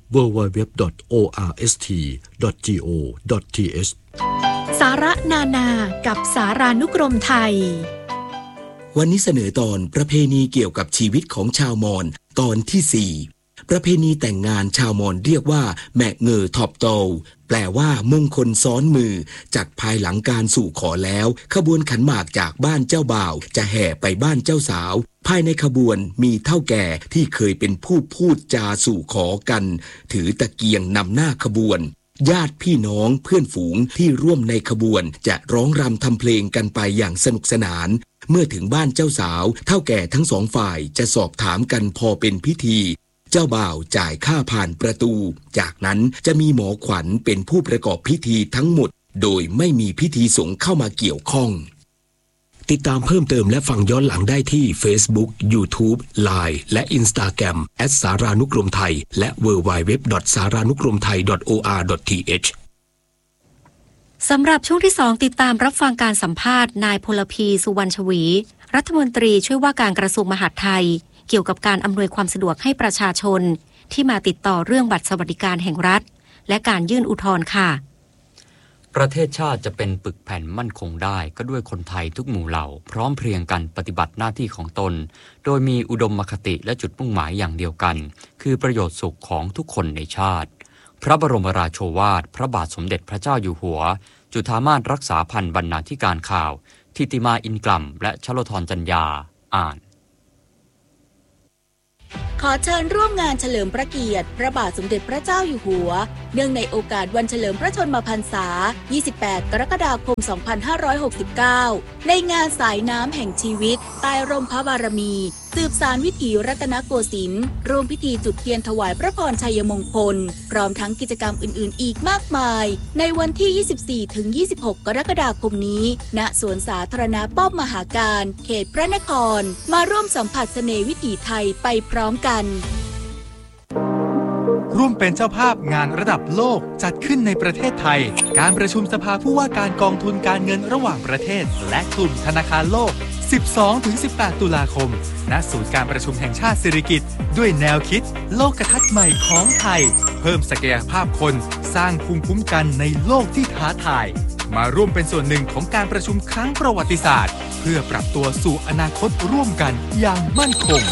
www.orst.go.th สาระนานากับสารานุกรมไทยวันนี้เสนอตอนประเพณีเกี่ยวกับชีวิตของชาวมอญตอนที่4ประเพณีแต่งงานชาวมอญเรียกว่าแมะเงอทอบโตแปลว่ามงคลซ้อนมือจัดภายหลังการสู่ขอแล้วขบวนขันหมากจากบ้านเจ้าบ่าวจะแห่ไปบ้านเจ้าสาวภายในขบวนมีเฒ่าแก่ที่เคยเป็นผู้พูดจาสู่ขอกันถือตะเกียงนำหน้าขบวนญาติพี่น้องเพื่อนฝูงที่ร่วมในขบวนจะร้องรำทำเพลงกันไปอย่างสนุกสนานเมื่อถึงบ้านเจ้าสาวเฒ่าแก่ทั้งสองฝ่ายจะสอบถามกันพอเป็นพิธีเจ้าบ่าวจ่ายค่าผ่านประตูจากนั้นจะมีหมอขวัญเป็นผู้ประกอบพิธีทั้งหมดโดยไม่มีพิธีสงฆ์เข้ามาเกี่ยวข้องติดตามเพิ่มเติมและฟังย้อนหลังได้ที่ Facebook, YouTube, Line และ Instagram @สารานุกรมไทยและ www.saranukromthai.or.th สำหรับช่วงที่2ติดตามรับฟังการสัมภาษณ์นายพลพีสุวรรณชวีรัฐมนตรีช่วยว่าการกระทรวงมหาดไทยเกี่ยวกับการอำนวยความสะดวกให้ประชาชนที่มาติดต่อเรื่องบัตรสวัสดิการแห่งรัฐและการยื่นอุทธรณ์ค่ะประเทศชาติจะเป็นปึกแผ่นมั่นคงได้ก็ด้วยคนไทยทุกหมู่เหล่าพร้อมเพรียงกันปฏิบัติหน้าที่ของตนโดยมีอุดมคติและจุดมุ่งหมายอย่างเดียวกันคือประโยชน์สุขของทุกคนในชาติพระบรมราโชวาทพระบาทสมเด็จพระเจ้าอยู่หัวจุฑามาสรักษาพันธ์บรรณาธิการข่าวทิติมาอินกล่ำและชโลธรจัญญาอ่านขอเชิญร่วมงานเฉลิมพระเกียรติพระบาทสมเด็จพระเจ้าอยู่หัวเนื่องในโอกาสวันเฉลิมพระชนมพรรษา 28 กรกฎาคม 2569 ในงานสายน้ำแห่งชีวิตใต้ร่มพระบารมีสืบสานวิถีรัตนโกสินทร์ร่วมพิธีจุดเทียนถวายพระพรชัยมงคลพร้อมทั้งกิจกรรมอื่นๆอีกมากมายในวันที่ 24-26 กรกฎาคมนี้ณสวนสาธารณะป้อมมหาการเขตพระนครมาร่วมสัมผัสเสน่ห์วิถีไทยไปพร้อมกันร่วมเป็นเจ้าภาพงานระดับโลกจัดขึ้นในประเทศไทยการประชุมสภาผู้ว่าการกองทุนการเงินระหว่างประเทศและกลุ่มธนาคารโลก 12-18 ตุลาคมณศูนย์การประชุมแห่งชาติสิริกิติ์ด้วยแนวคิดโลกทัศน์ใหม่ของไทยเพิ่มศักยภาพคนสร้างภูมิคุ้มกันในโลกที่ท้าทายมาร่วมเป็นส่วนหนึ่งของการประชุมครั้งประวัติศาสตร์เพื่อปรับตัวสู่อนาคตร่วมกันอย่างมั่นคง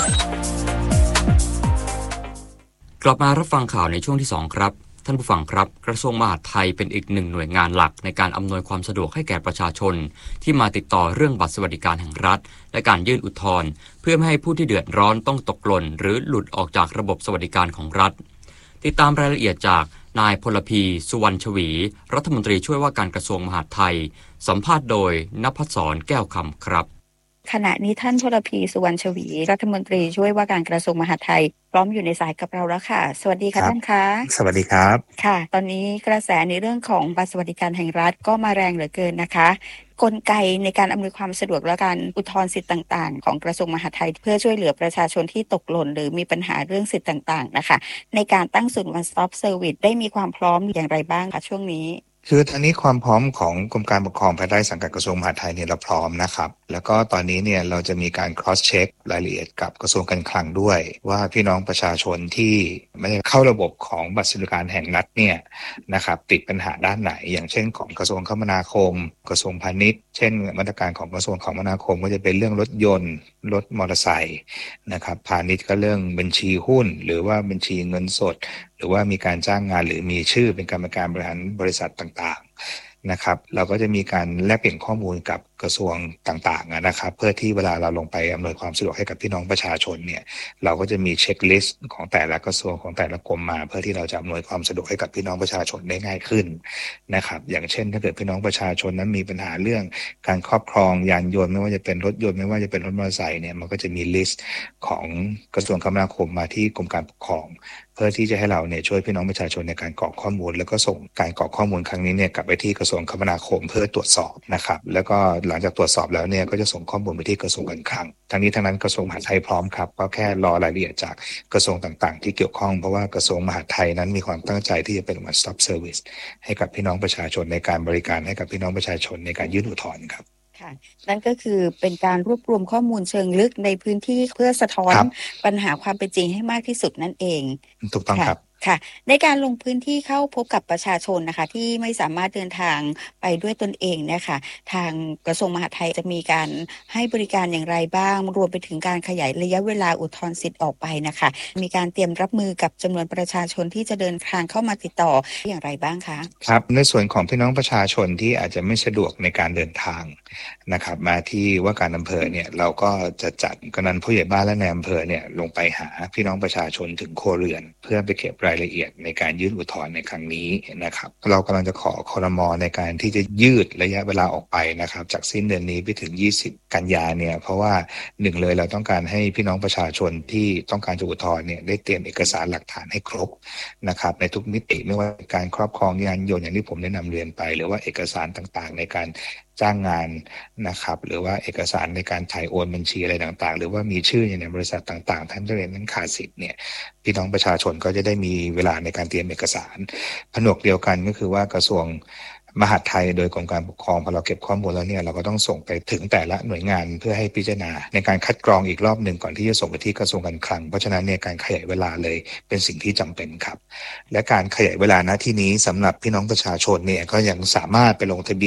กลับมารับฟังข่าวในช่วงที่2ครับท่านผู้ฟังครับกระทรวงมหาดไทยเป็นอีกหนึ่งหน่วยงานหลักในการอำนวยความสะดวกให้แก่ประชาชนที่มาติดต่อเรื่องบัตรสวัสดิการแห่งรัฐและการยื่นอุทธรณ์เพื่อไม่ให้ผู้ที่เดือดร้อนต้องตกหล่นหรือหลุดออกจากระบบสวัสดิการของรัฐติดตามรายละเอียดจากนายพลพีสุวรรณชวีรัฐมนตรีช่วยว่าการกระทรวงมหาดไทยสัมภาษณ์โดยณภัสสรแก้วคำครับขณะนี้ท่านพลพีสุวรรณชวีรัฐมนตรีช่วยว่าการกระทรวงมหาดไทยพร้อมอยู่ในสายกับเราแล้วค่ะสวัสดีค่ะท่านคะสวัสดีครับค่ะตอนนี้กระแสในเรื่องของบัตรสวัสดิการแห่งรัฐก็มาแรงเหลือเกินนะคะกลไกในการอำนวยความสะดวกและการอุทธรณ์สิทธิ์ต่างๆของกระทรวงมหาดไทยเพื่อช่วยเหลือประชาชนที่ตกหล่นหรือมีปัญหาเรื่องสิทธิ์ต่างๆนะคะในการตั้งศูนย์ One Stop Service ได้มีความพร้อมอย่างไรบ้างคะช่วงนี้คือตอนนี้ความพร้อมของกรมการปกครองภายใต้สังกัดกระทรวงมหาดไทยเนี่ยเราพร้อมนะครับแล้วก็ตอนนี้เนี่ยเราจะมีการ cross check รายละเอียดกับกระทรวงการคลังด้วยว่าพี่น้องประชาชนที่ไม่ได้เข้าระบบของบัตรสวัสดิการแห่งรัฐเนี่ยนะครับติดปัญหาด้านไหนอย่างเช่นของกระทรวงคมนาคมกระทรวงพาณิชย์เช่นมาตรการของกระทรวงคมนาคมก็จะเป็นเรื่องรถยนต์รถมอเตอร์ไซค์นะครับพาณิชย์ก็เรื่องบัญชีหุ้นหรือว่าบัญชีเงินสดหรือว่ามีการจ้างงานหรือมีชื่อเป็นกรรมการบริหารบริษัทต่างๆนะครับเราก็จะมีการแลกเปลี่ยนข้อมูลกับกระทรวงต่างๆนะครับเพื่อที่เวลาเราลงไปอำนวยความสะดวกให้กับพี่น้องประชาชนเนี่ยเราก็จะมีเช็คลิสต์ของแต่ละกระทรวงของแต่ละกรมมาเพื่อที่เราจะอำนวยความสะดวกให้กับพี่น้องประชาชนได้ง่ายขึ้นนะครับอย่างเช่นถ้าเกิดพี่น้องประชาชนนั้นมีปัญหาเรื่องการครอบครองยานยนต์ไม่ว่าจะเป็นรถยนต์ไม่ว่าจะเป็นรถมอเตอร์ไซค์เนี่ยมันก็จะมีลิสต์ของกระทรวงคมนาคมมาที่กรมการปกครองเพื่อที่จะให้เราเนี่ยช่วยพี่น้องประชาชนในการกรอกข้อมูลแล้วก็ส่งการกรอกข้อมูลครั้งนี้เนี่ยกลับไปที่กระทรวงคมนาคมเพื่อตรวจสอบนะครับแล้วก็หลังจากตรวจสอบแล้วเนี่ยก็จะส่งข้อมูลไปที่กระทรวงการคลังทั้งนี้ทั้งนั้นกระทรวงมหาดไทยพร้อมครับก็แค่รอรายละเอียดจากกระทรวงต่างๆที่เกี่ยวข้องเพราะว่ากระทรวงมหาดไทยนั้นมีความตั้งใจที่จะเป็น One Stop Service ให้กับพี่น้องประชาชนในการบริการให้กับพี่น้องประชาชนในการยื่นอุทธรณ์ครับนั่นก็คือเป็นการรวบรวมข้อมูลเชิงลึกในพื้นที่เพื่อสะท้อนปัญหาความเป็นจริงให้มากที่สุดนั่นเองถูกต้องครับค่ะในการลงพื้นที่เข้าพบกับประชาชนนะคะที่ไม่สามารถเดินทางไปด้วยตนเองนะคะทางกระทรวงมหาดไทยจะมีการให้บริการอย่างไรบ้างรวมไปถึงการขยายระยะเวลาอุทธรณ์สิทธิ์ออกไปนะคะมีการเตรียมรับมือกับจำนวนประชาชนที่จะเดินทางเข้ามาติดต่ออย่างไรบ้างคะครับในส่วนของพี่น้องประชาชนที่อาจจะไม่สะดวกในการเดินทางนะครับมาที่ว่าการอำเภอเนี่ยเราก็จะจัดกำนันผู้ใหญ่บ้านและนายอำเภอเนี่ยลงไปหาพี่น้องประชาชนถึงครัวเรือนเพื่อไปเก็บรายละเอียดในการยื่นอุทธรณ์ในครั้งนี้นะครับเรากำลังจะขอครม.ในการที่จะยืดระยะเวลาออกไปนะครับจากสิ้นเดือนนี้ไปถึง20กันยาเนี่ยเพราะว่า1เลยเราต้องการให้พี่น้องประชาชนที่ต้องการจะอุทธรณ์เนี่ยได้เตรียมเอกสารหลักฐานให้ครบนะครับในทุกมิติไม่ว่าการครอบครองยานยนต์อย่างที่ผมได้นำเรียนไปหรือว่าเอกสารต่างๆในการจ้างงานนะครับหรือว่าเอกสารในการถ่ายโอนบัญชีอะไรต่างๆหรือว่ามีชื่อในบริษัทต่างๆท่านเรียนนั้นขาดสิทธิ์เนี่ยพี่น้องประชาชนก็จะได้มีเวลาในการเตรียมเอกสารผนวกเดียวกันก็คือว่ากระทรวงมหาดไทยโดยกรมการปกครองพอเราเก็บข้อมูลแล้วเนี่ยเราก็ต้องส่งไปถึงแต่ละหน่วยงานเพื่อให้พิจารณาในการคัดกรองอีกรอบหนึ่งก่อนที่จะส่งไปที่กระทรวงการคลังเพราะฉะนั้นเนี่ยการขยายเวลาเลยเป็นสิ่งที่จำเป็นครับและการขยายเวลาณที่นี้สำหรับพี่น้องประชาชนเนี่ยก็ยังสามารถไปลงทะเบียน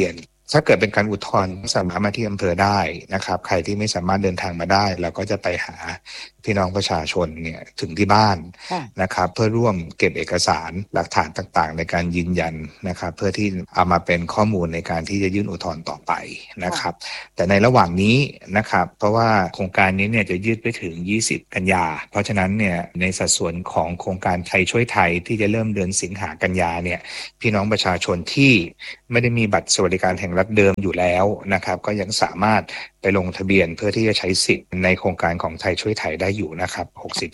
ถ้าเกิดเป็นการอุทธรณ์สามารถมาที่อำเภอได้นะครับใครที่ไม่สามารถเดินทางมาได้เราก็จะไปหาพี่น้องประชาชนเนี่ยถึงที่บ้านนะครับเพื่อร่วมเก็บเอกสารหลักฐานต่างๆในการยืนยันนะครับเพื่อที่เอามาเป็นข้อมูลในการที่จะยื่นอุทธรณ์ต่อไปนะครับแต่ในระหว่างนี้นะครับเพราะว่าโครงการนี้เนี่ยจะยืดไปถึง20กันยาเพราะฉะนั้นเนี่ยในสัดส่วนของโครงการไทยช่วยไทยที่จะเริ่มเดือนสิงหากันยาเนี่ยพี่น้องประชาชนที่ไม่ได้มีบัตรสวัสดิการแห่งรัฐเดิมอยู่แล้วนะครับก็ยังสามารถไปลงทะเบียนเพื่อที่จะใช้สิทธิ์ในโครงการของไทยช่วยไทยได้อยู่นะครับ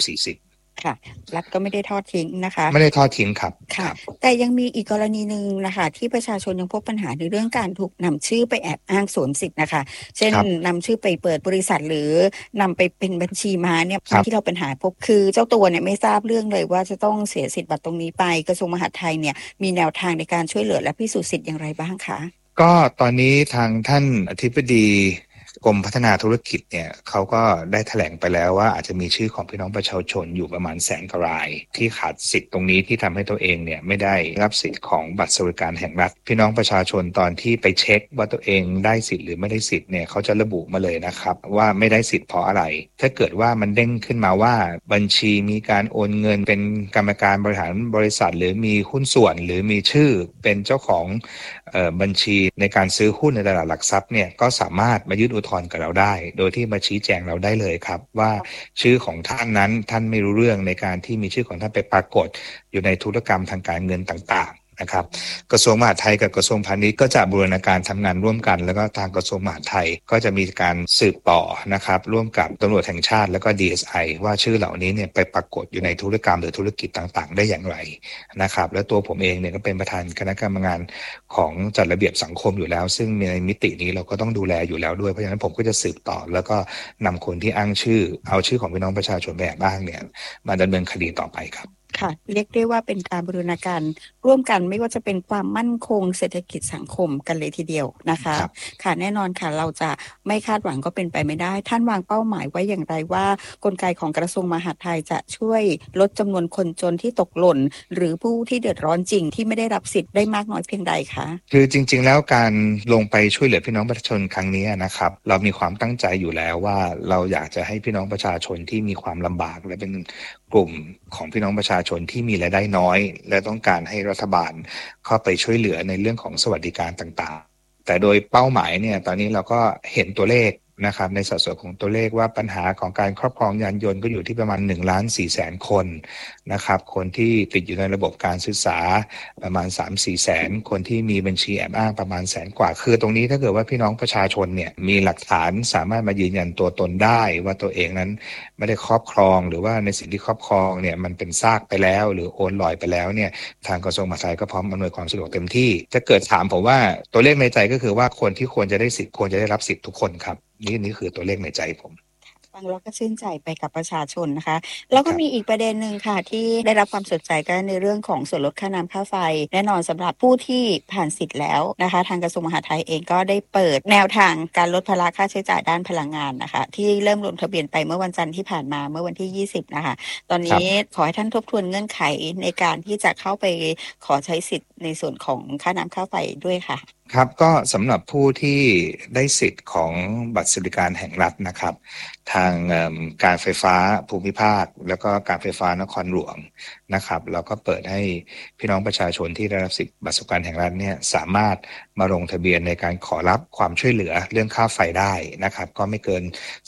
60-40 ค่ะรัฐก็ไม่ได้ทอดทิ้งนะคะไม่ได้ทอดทิ้งครับค่ะแต่ยังมีอีกกรณีนึงนะคะที่ประชาชนยังพบปัญหาในเรื่องการถูกนำชื่อไปแอบอ้างสวมสิทธิ์นะคะเช่นนำชื่อไปเปิดบริษัทหรือนำไปเป็นบัญชีม้าเนี่ยที่เราเป็นหาพบคือเจ้าตัวเนี่ยไม่ทราบเรื่องเลยว่าจะต้องเสียสิทธิ์บัตรตรงนี้ไปกระทรวงมหาดไทยเนี่ยมีแนวทางในการช่วยเหลือและพิสูจน์สิทธิ์อย่างไรบ้างคะก็ตอนนี้ทางท่านอธิบดีกรมพัฒนาธุรกิจเนี่ยเขาก็ได้แถลงไปแล้วว่าอาจจะมีชื่อของพี่น้องประชาชนอยู่ประมาณ100,000 กว่ารายที่ขาดสิทธิ์ตรงนี้ที่ทำให้ตัวเองเนี่ยไม่ได้รับสิทธิ์ของบัตรสวัสดิการแห่งรัฐพี่น้องประชาชนตอนที่ไปเช็คว่าตัวเองได้สิทธิ์หรือไม่ได้สิทธิ์เนี่ยเขาจะระบุมาเลยนะครับว่าไม่ได้สิทธิ์เพราะอะไรถ้าเกิดว่ามันเด้งขึ้นมาว่าบัญชีมีการโอนเงินเป็นกรรมการบริหารบริษัทหรือมีหุ้นส่วนหรือมีชื่อเป็นเจ้าของบัญชีในการซื้อหุ้นในตลาดหลักทรัพย์เนี่ยก็สามารถมายื่นอุทธรณ์กับเราได้โดยที่มาชี้แจงเราได้เลยครับว่าชื่อของท่านนั้นท่านไม่รู้เรื่องในการที่มีชื่อของท่านไปปรากฏอยู่ในธุรกรรมทางการเงินต่างๆนะครับกระทรวงมหาดไทยกับกระทรวงพาณิชย์ก็จะบูรณาการทำงานร่วมกันแล้วก็ทางกระทรวงมหาดไทยก็จะมีการสืบต่อนะครับร่วมกับตำรวจแห่งชาติแล้วก็ DSI ว่าชื่อเหล่านี้เนี่ยไปปรากฏอยู่ในธุรกรรมหรือธุรกิจต่างๆได้อย่างไรนะครับและตัวผมเองเนี่ยก็เป็นประธานคณะกรรมการของจัดระเบียบสังคมอยู่แล้วซึ่งในมิตินี้เราก็ต้องดูแลอยู่แล้วด้วยเพราะฉะนั้นผมก็จะสืบต่อแล้วก็นำคนที่อ้างชื่อเอาชื่อของพี่น้องประชาชนแบบบ้างเนี่ยมาดำเนินคดีต่อไปครับค่ะเรียกได้ว่าเป็นการบูรณาการร่วมกันไม่ว่าจะเป็นความมั่นคงเศรษฐกิจสังคมกันเลยทีเดียวนะคะค่ะแน่นอนค่ะเราจะไม่คาดหวังก็เป็นไปไม่ได้ท่านวางเป้าหมายไว้อย่างไรว่ากลไกของกระทรวงมหาดไทยจะช่วยลดจำนวนคนจนที่ตกหล่นหรือผู้ที่เดือดร้อนจริงที่ไม่ได้รับสิทธิ์ได้มากน้อยเพียงใดคะคือจริงๆแล้วการลงไปช่วยเหลือพี่น้องประชาชนครั้งนี้นะครับเรามีความตั้งใจอยู่แล้วว่าเราอยากจะให้พี่น้องประชาชนที่มีความลำบากและเป็นกลุ่มของพี่น้องประชาชนที่มีรายได้น้อยและต้องการให้รัฐบาลเข้าไปช่วยเหลือในเรื่องของสวัสดิการต่างๆแต่โดยเป้าหมายเนี่ยตอนนี้เราก็เห็นตัวเลขนะครับในสัดส่วนของตัวเลขว่าปัญหาของการครอบครองยานยนต์ก็อยู่ที่ประมาณ 1,400,000 คนนะครับคนที่ติดอยู่ในระบบการศึกษาประมาณ 3-4 แสนคนที่มีบัญชีแอบอ้างประมาณ100,000 กว่าคือตรงนี้ถ้าเกิดว่าพี่น้องประชาชนเนี่ยมีหลักฐานสามารถมายืนยันตัวตนได้ว่าตัวเองนั้นไม่ได้ครอบครองหรือว่าในสิ่งที่ครอบครองเนี่ยมันเป็นซากไปแล้วหรือโอนลอยไปแล้วเนี่ยทางกระทรวงมหาดไทยก็พร้อมอำนวยความสะดวกเต็มที่ถ้าเกิดถามผมว่าตัวเลขในใจก็คือว่าคนที่ควรจะได้สิทธิ์ควรจะได้รับสิทธิ์ทุกคนครับนี่คือตัวเลขในใจผมฟังแล้วก็ชื่นใจไปกับประชาชนนะคะแล้วก็มีอีกประเด็นหนึ่งค่ะที่ได้รับความสนใจก็ในเรื่องของส่วนลดค่าน้ำค่าไฟแน่นอนสำหรับผู้ที่ผ่านสิทธิ์แล้วนะคะทางกระทรวงมหาดไทยเองก็ได้เปิดแนวทางการลดภาระค่าใช้จ่ายด้านพลังงานนะคะที่เริ่มลงทะเบียนไปเมื่อวันจันทร์ที่ผ่านมาเมื่อวันที่20นะคะตอนนี้ขอให้ท่านทบทวนเงื่อนไขในการที่จะเข้าไปขอใช้สิทธิ์ในส่วนของค่าน้ำค่าไฟด้วยค่ะครับก็สำหรับผู้ที่ได้สิทธิ์ของบัตรสวัสดิการแห่งรัฐนะครับทางการไฟฟ้าภูมิภาคแล้วก็การไฟฟ้านครหลวงนะครับเราก็เปิดให้พี่น้องประชาชนที่ได้รับสิทธิ์บัตรสวัสดิการแห่งรัฐเนี่ยสามารถมาลงทะเบียนในการขอรับความช่วยเหลือเรื่องค่าไฟได้นะครับก็ไม่เกิน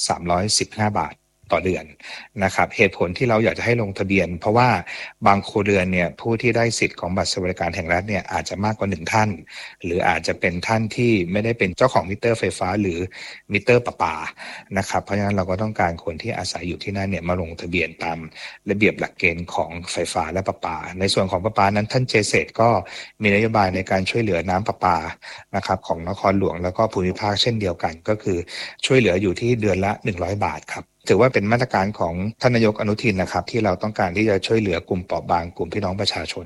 315 บาทต่อเดือนนะครับเหตุผลที่เราอยากจะให้ลงทะเบียนเพราะว่าบางครัวเรือนเนี่ยผู้ที่ได้สิทธิ์ของบัตรสวัสดิการแห่งรัฐเนี่ยอาจจะมากกว่า1ท่านหรืออาจจะเป็นท่านที่ไม่ได้เป็นเจ้าของมิเตอร์ไฟฟ้าหรือมิเตอร์ประปานะครับเพราะฉะนั้นเราก็ต้องการคนที่อาศัยอยู่ที่นั่นเนี่ยมาลงทะเบียนตามระเบียบหลักเกณฑ์ของไฟฟ้าและประปาในส่วนของประปานั้นท่านเจเซตก็มีนโยบายในการช่วยเหลือน้ำประปานะครับของนครหลวงแล้วก็ภูมิภาคเช่นเดียวกันก็คือช่วยเหลืออยู่ที่เดือนละ100 บาทครับถือว่าเป็นมาตรการของท่านนายกอนุทินนะครับที่เราต้องการที่จะช่วยเหลือกลุ่มเปราะบางกลุ่มพี่น้องประชาชน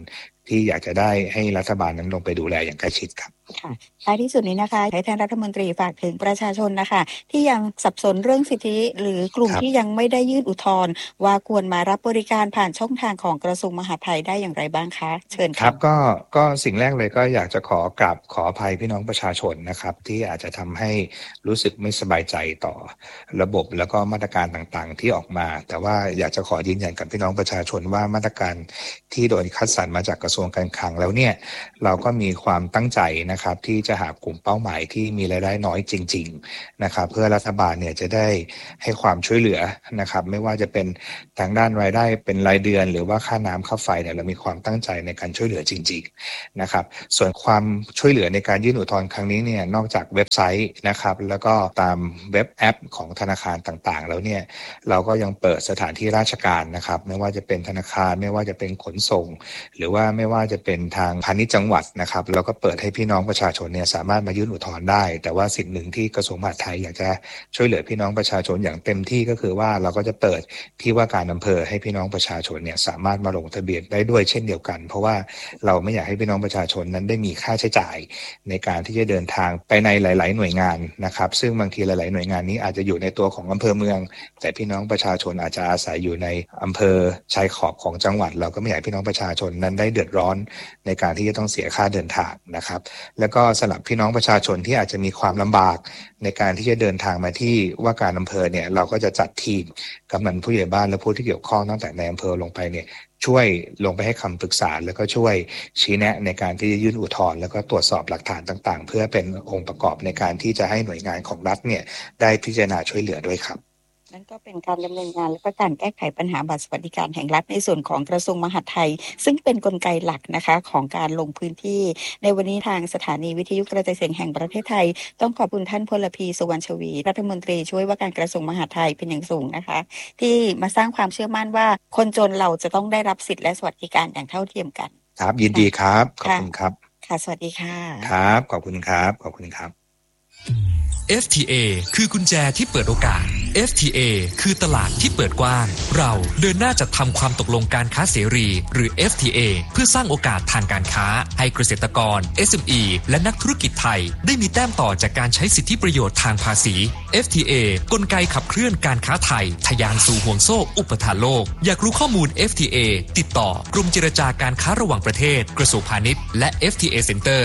ที่อยากจะได้ให้รัฐบาลนั้นลงไปดูแลอย่างใกล้ชิดครับค่ะท้ายที่สุดนี้นะคะให้ท่านรัฐมนตรีฝากถึงประชาชนนะคะที่ยังสับสนเรื่องสิทธิหรือกลุ่มที่ยังไม่ได้ยื่นอุทธรณ์ว่าควรมารับบริการผ่านช่องทางของกระทรวงมหาดไทยได้อย่างไรบ้างคะเชิญครับก็สิ่งแรกเลยก็อยากจะขออภัยพี่น้องประชาชนนะครับที่อาจจะทำให้รู้สึกไม่สบายใจต่อระบบแล้วก็มาตรการต่างๆที่ออกมาแต่ว่าอยากจะขอยืนยันกับพี่น้องประชาชนว่ามาตรการที่โดยคัดสรรมาจากกระทรวงการคลังแล้วเนี่ยเราก็มีความตั้งใจนะครับที่จะหากลุ่มเป้าหมายที่มีรายได้น้อยจริงๆนะครับเพื่อรัฐบาลเนี่ยจะได้ให้ความช่วยเหลือนะครับไม่ว่าจะเป็นทางด้านรายได้เป็นรายเดือนหรือว่าค่าน้ำค่าไฟเนี่ยเรามีความตั้งใจในการช่วยเหลือจริงๆนะครับส่วนความช่วยเหลือในการยื่นอุทธรณ์ครั้งนี้เนี่ยนอกจากเว็บไซต์นะครับแล้วก็ตามเว็บแอปของธนาคารต่างๆแล้วเนี่ยเราก็ยังเปิดสถานที่ราชการนะครับไม่ว่าจะเป็นธนาคารไม่ว่าจะเป็นขนส่งหรือว่าไม่ว่าจะเป็นทางพาณิชย์จังหวัดนะครับเราก็เปิดให้พี่น้องประชาชนเนี่ยสามารถมายื่นอุทธรณ์ได้แต่ว่าสิ่งหนึ่งที่กระทรวงมหาดไทยอยากจะช่วยเหลือพี่น้องประชาชนอย่างเต็มที่ก็คือว่าเราก็จะเปิดที่ว่าการอำเภอให้พี่น้องประชาชนเนี่ยสามารถมาลงทะเบียนได้ด้วยเช่นเดียวกันเพราะว่าเราไม่อยากให้พี่น้องประชาชนนั้นได้มีค่าใช้จ่ายในการที่จะเดินทางไปในหลายๆหน่วยงานนะครับซึ่งบางทีหลายๆหน่วยงานนี้อาจจะอยู่ในตัวของอำเภอเมืองแต่พี่น้องประชาชนอาจจะอาศัยอยู่ในอำเภอชายขอบของจังหวัดเราก็ไม่อยากให้พี่น้องประชาชนนั้นได้เดือดร้อนในการที่จะต้องเสียค่าเดินทางนะครับแล้วก็สำหรับพี่น้องประชาชนที่อาจจะมีความลำบากในการที่จะเดินทางมาที่ว่าการอำเภอเนี่ยเราก็จะจัดทีมกำนันผู้ใหญ่บ้านและผู้ที่เกี่ยวข้องตั้งแต่ในอำเภอลงไปเนี่ยช่วยลงไปให้คำปรึกษาแล้วก็ช่วยชี้แนะในการที่จะยื่นอุทธรณ์แล้วก็ตรวจสอบหลักฐานต่างๆเพื่อเป็นองค์ประกอบในการที่จะให้หน่วยงานของรัฐเนี่ยได้พิจารณาช่วยเหลือด้วยครับนั่นก็เป็นการดำเนินงานและก็การแก้ไขปัญหาบัตรสวัสดิการแห่งรัฐในส่วนของกระทรวงมหาดไทยซึ่งเป็นกลไกหลักนะคะของการลงพื้นที่ในวันนี้ทางสถานีวิทยุกระจายเสียงแห่งประเทศไทยต้องขอบคุณท่านพลพีสุวรรณชวีรัฐมนตรีช่วยว่าการกระทรวงมหาดไทยเป็นอย่างสูงนะคะที่มาสร้างความเชื่อมั่นว่าคนจนเราจะต้องได้รับสิทธิและสวัสดิการอย่างเท่าเทียมกันครับยินดีครับขอบคุณครับค่ะสวัสดีค่ะครับขอบคุณครับขอบคุณครับ FTA คือกุญแจที่เปิดโอกาส FTA คือตลาดที่เปิดกว้างเราเดินหน้าจัดทำความตกลงการค้าเสรีหรือ FTA เพื่อสร้างโอกาสทางการค้าให้เกษตรกร SME และนักธุรกิจไทยได้มีแต้มต่อจากการใช้สิทธิประโยชน์ทางภาษี FTA กลไกขับเคลื่อนการค้าไทยทะยานสู่ห่วงโซ่อุปทานโลกอยากรู้ข้อมูล FTA ติดต่อกรมเจรจาการค้าระหว่างประเทศกระทรวงพาณิชย์และ FTA Center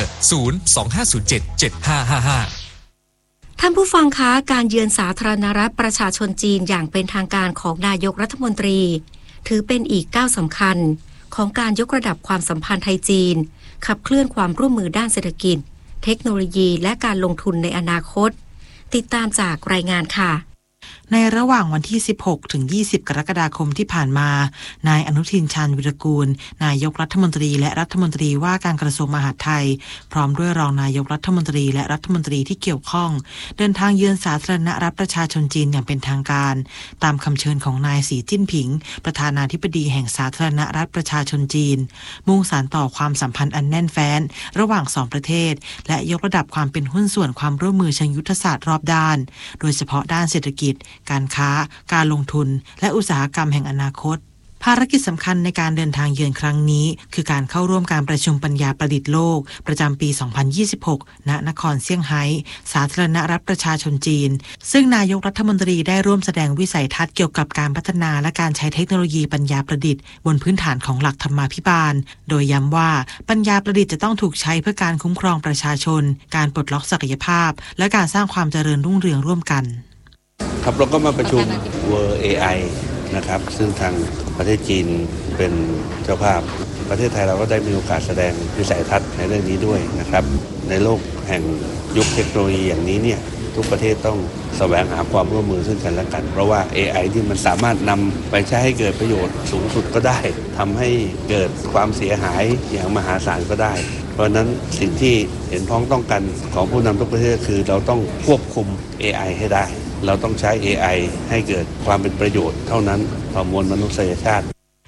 025077555 ท่านผู้ฟังคะการเยือนสาธารณรัฐประชาชนจีนอย่างเป็นทางการของนายกรัฐมนตรีถือเป็นอีกก้าวสำคัญของการยกระดับความสัมพันธ์ไทยจีนขับเคลื่อนความร่วมมือด้านเศรษฐกิจเทคโนโลยีและการลงทุนในอนาคตติดตามจากรายงานค่ะในระหว่างวันที่ 16 ถึง 20 กรกฎาคมที่ผ่านมา นายอนุทิน ชาญวิรากูลนายกรัฐมนตรีและรัฐมนตรีว่าการกระทรวงมหาดไทยพร้อมด้วยรองนายกรัฐมนตรีและรัฐมนตรีที่เกี่ยวข้องเดินทางเยือนสาธารณรัฐประชาชนจีนอย่างเป็นทางการตามคำเชิญของนายสีจิ้นผิงประธานาธิบดีแห่งสาธารณรัฐประชาชนจีนมุ่งสานต่อความสัมพันธ์อันแน่นแฟ้นระหว่างสองประเทศและยกระดับความเป็นหุ้นส่วนความร่วมมือเชิงยุทธศาสตร์รอบด้านโดยเฉพาะด้านเศรษฐกิจการค้าการลงทุนและอุตสาหกรรมแห่งอนาคตภารกิจสำคัญในการเดินทางเยือนครั้งนี้คือการเข้าร่วมการประชุมปัญญาประดิษฐ์โลกประจำปี 2026 ณ นครเซี่ยงไฮ้สาธารณรัฐประชาชนจีนซึ่งนายกรัฐมนตรีได้ร่วมแสดงวิสัยทัศน์เกี่ยวกับการพัฒนาและการใช้เทคโนโลยีปัญญาประดิษฐ์บนพื้นฐานของหลักธรรมาภิบาลโดยย้ำว่าปัญญาประดิษฐ์จะต้องถูกใช้เพื่อการคุ้มครองประชาชนการปลดล็อกศักยภาพและการสร้างความเจริญรุ่งเรืองร่วมกันครับเราก็มาประชุม World AI นะครับซึ่งทางประเทศจีนเป็นเจ้าภาพประเทศไทยเราก็ได้มีโอกาสแสดงวิสัยทัศน์ในเรื่องนี้ด้วยนะครับในโลกแห่งยุคเทคโนโลยีอย่างนี้เนี่ยทุกประเทศต้องแสวงหาความร่วมมือซึ่งกันและกันเพราะว่า AI ที่มันสามารถนำไปใช้ให้เกิดประโยชน์สูงสุดก็ได้ทำให้เกิดความเสียหายอย่างมหาศาลก็ได้เพราะนั้นสิ่งที่เห็นพ้องต้องกันของผู้นำทุกประเทศคือเราต้องควบคุม AI ให้ได้เราต้องใช้ AI ให้เกิดความเป็นประโยชน์เท่านั้นต่อมวลมนุษยชาติ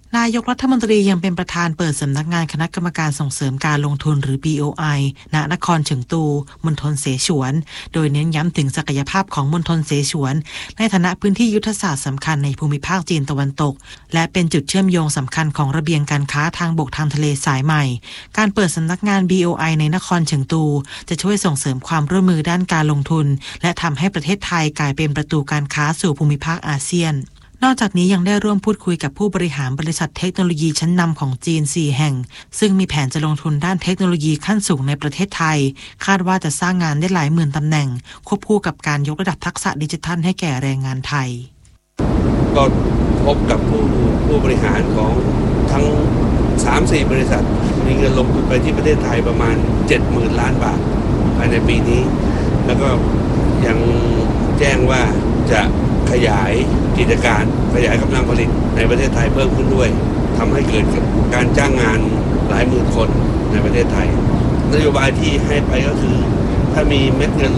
นายกรัฐมนตรียังเป็นประธานเปิดสำนักงานคณะกรรมการส่งเสริมการลงทุนหรือ BOI ณนครเฉิงตูมณฑลเสฉวน โดยเน้นย้ำถึงศักยภาพของมณฑลเสฉวนในฐานะพื้นที่ยุทธศาสตร์สำคัญในภูมิภาคจีนตะวันตกและเป็นจุดเชื่อมโยงสำคัญของระเบียงการค้าทางบกทางทะเลสายใหม่การเปิดสำนักงาน BOI ในนครเฉิงตูจะช่วยส่งเสริมความร่วมมือด้านการลงทุนและทำให้ประเทศไทยกลายเป็นประตูการค้าสู่ภูมิภาคอาเซียนนอกจากนี้ยังได้ร่วมพูดคุยกับผู้บริหารบริษัทเทคโนโลยีชั้นนำของจีน 4 แห่งซึ่งมีแผนจะลงทุนด้านเทคโนโลยีขั้นสูงในประเทศไทยคาดว่าจะสร้างงานได้หลายหมื่นตำแหน่งควบคู่กับการยกระดับทักษะดิจิทัลให้แก่แรงงานไทยก็พบกับผู้บริหารของทั้ง 3-4 บริษัทมีเงินลงทุนไปที่ประเทศไทยประมาณ 70,000 ล้านบาทภายในปีนี้แล้วก็ยังแจ้งว่าจะขยายกิจการขยายกำลังผลิตในประเทศไทยเพิ่มขึ้นด้วยทำให้เกิดการจ้างงานหลายหมื่นคนในประเทศไทยนโยบายที่ให้ไปก็คือถ้ามีเม็ดเงิน